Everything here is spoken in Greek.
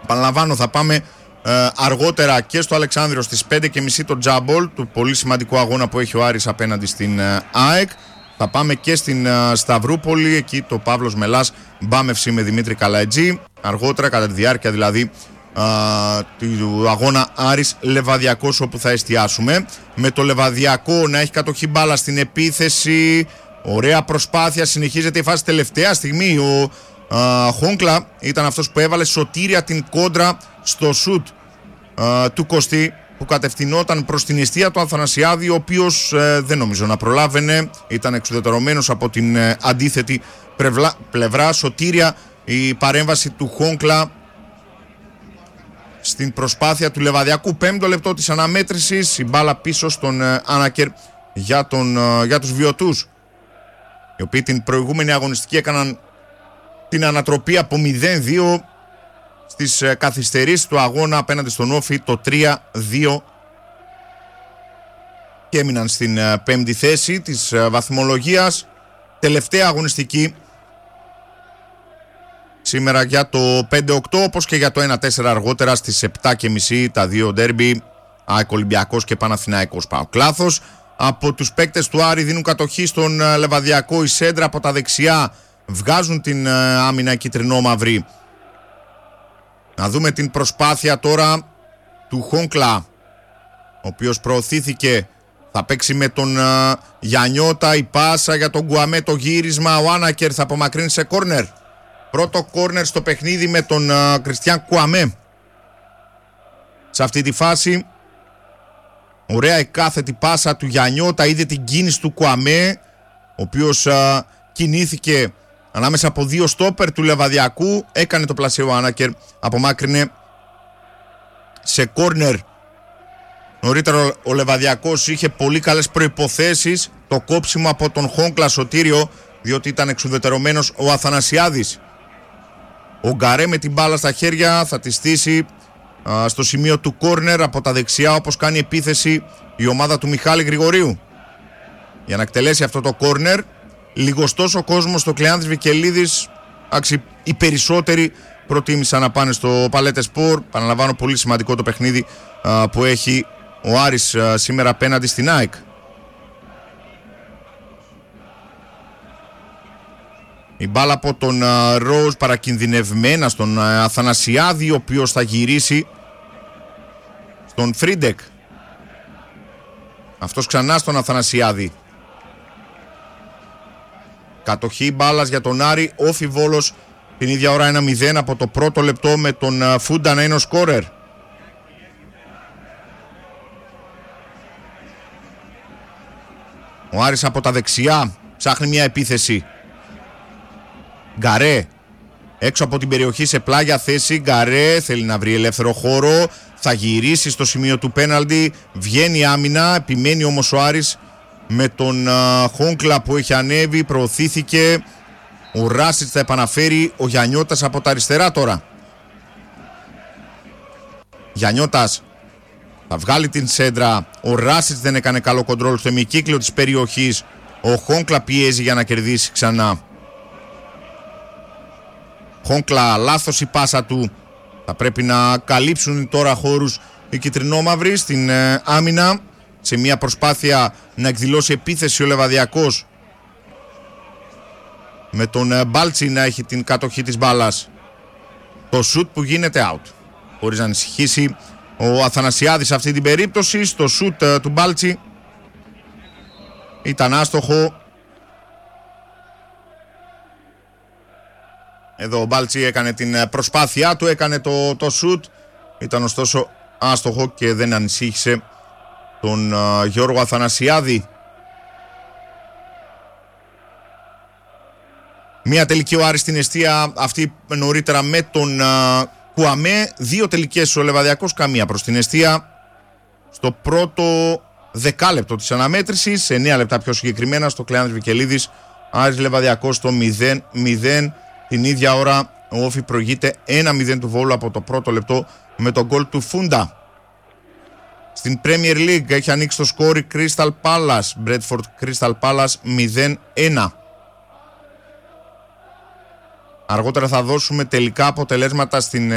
Παραλαμβάνω, θα πάμε αργότερα και στο Αλεξάνδριο στις 5.30 το Τζάμπολ, του πολύ σημαντικό αγώνα που έχει ο Άρης απέναντι στην ΑΕΚ. Θα πάμε και στην Σταυρούπολη, εκεί το Παύλος Μελάς Μπάμευση με Δημήτρη Καλαετζή. Αργότερα, κατά τη διάρκεια δηλαδή του αγώνα Άρης Λεβαδιακός, όπου θα εστιάσουμε. Με το Λεβαδιακό να έχει κατοχή μπάλα στην επίθεση. Ωραία προσπάθεια, συνεχίζεται η φάση τελευταία στιγμή. Ο Χόγκλα ήταν αυτός που έβαλε σωτήρια την κόντρα στο σουτ του Κωστή, που κατευθυνόταν προς την εστία του Αθανασιάδη, ο οποίος δεν νομίζω να προλάβαινε, ήταν εξουδετερωμένος από την αντίθετη πλευρά. Σωτήρια η παρέμβαση του Χόγκλα στην προσπάθεια του Λεβαδιακού. 5ο λεπτό της αναμέτρησης, η μπάλα πίσω στον Άνακερ για τους βιωτούς, οι οποίοι την προηγούμενη αγωνιστική έκαναν την ανατροπή από 0-2 στις καθυστερήσεις του αγώνα απέναντι στον Όφη, το 3-2, και έμειναν στην 5η θέση της βαθμολογίας. Τελευταία αγωνιστική σήμερα για το 5-8, όπως και για το 1-4 αργότερα στις 7.30 τα δύο ντέρμπι, ΑΕΚ Ολυμπιακός και Παναθηναϊκός ΠΑΟΚ. Λάθος από τους παίκτες του Άρη, δίνουν κατοχή στον Λεβαδιακό. Η σέντρα από τα δεξιά, βγάζουν την άμυνα κυτρινό-μαυρή. Να δούμε την προσπάθεια τώρα του Χόγκλα, ο οποίος προωθήθηκε, θα παίξει με τον Γιαννιώτα. Η πάσα για τον Γκουαμέ, το γύρισμα, ο Άνακερ θα απομακρύνει σε κόρνερ. Πρώτο κόρνερ στο παιχνίδι με τον Κριστιαν Γκουαμέ. Σε αυτή τη φάση ωραία η κάθετη πάσα του Γιαννιώτα, είδε την κίνηση του Γκουαμέ, ο οποίος κινήθηκε ανάμεσα από δύο στόπερ του Λεβαδιακού, έκανε το πλασιό Άνακερ, απομάκρυνε σε κόρνερ. Νωρίτερα ο Λεβαδιακός είχε πολύ καλές προϋποθέσεις, το κόψιμο από τον Χόγκλα Σωτήριο, διότι ήταν εξουδετερωμένος ο Αθανασιάδης. Ο Γκαρέ με την μπάλα στα χέρια θα τη στήσει στο σημείο του κόρνερ από τα δεξιά, όπως κάνει επίθεση η ομάδα του Μιχάλη Γρηγορίου. Για να εκτελέσει αυτό το κόρνερ, λιγοστός ο κόσμος στο Κλεάνθης Βικελίδης. Οι περισσότεροι προτίμησαν να πάνε στο Παλέτε Σπορ. Παραλαμβάνω, πολύ σημαντικό το παιχνίδι που έχει ο Άρης σήμερα απέναντι στην ΑΕΚ. Η μπάλα από τον Ροζ παρακινδυνευμένα στον Αθανασιάδη, ο οποίος θα γυρίσει στον Φρίντεκ. Αυτός ξανά στον Αθανασιάδη. Κατοχή μπάλας για τον Άρη, Όφι Βόλος την ίδια ώρα 1-0 από το πρώτο λεπτό, με τον Φούντα να είναι ο σκόρερ. Ο Άρης από τα δεξιά ψάχνει μια επίθεση. Γκαρέ έξω από την περιοχή σε πλάγια θέση. Γκαρέ θέλει να βρει ελεύθερο χώρο, θα γυρίσει στο σημείο του πέναλτι, βγαίνει άμυνα, επιμένει όμως ο Άρης με τον Χόγκλα που έχει ανέβει, προωθήθηκε. Ο Ράσιτς θα επαναφέρει, ο Γιαννιώτας από τα αριστερά τώρα. Γιαννιώτας θα βγάλει την σέντρα, ο Ράσιτς δεν έκανε καλό κοντρόλ στο ημικύκλιο της περιοχής. Ο Χόγκλα πιέζει για να κερδίσει ξανά. Χόγκλα, λάθος η πάσα του. Θα πρέπει να καλύψουν τώρα χώρους οι κυτρινόμαυροι στην άμυνα, σε μια προσπάθεια να εκδηλώσει επίθεση ο Λεβαδιακός, με τον Μπάλτσι να έχει την κατοχή της μπάλας. Το σουτ που γίνεται out, χωρίς να ανησυχήσει ο Αθανασιάδης σε αυτή την περίπτωση. Στο σουτ του Μπάλτσι ήταν άστοχο. Εδώ ο Μπάλτσι έκανε την προσπάθειά του, έκανε το σουτ, ήταν ωστόσο άστοχο και δεν ανησύχησε τον Γιώργο Αθανασιάδη. Μία τελική ο Άρης στην εστία, αυτή νωρίτερα με τον Κουαμέ. Δύο τελικές ο Λεβαδιακός, καμία προς την εστία. Στο πρώτο δεκάλεπτο της αναμέτρησης, 9 λεπτά πιο συγκεκριμένα, στο Κλεάνθης Βικελίδης, Άρης Λεβαδιακός στο 0-0. Την ίδια ώρα ο Όφι προηγείται 1-0 του Βόλου από το πρώτο λεπτό με τον γκολ του Φούντα. Στην Premier League έχει ανοίξει το σκόρ η Crystal Palace, Bradford Crystal Palace 0-1. Αργότερα θα δώσουμε τελικά αποτελέσματα στην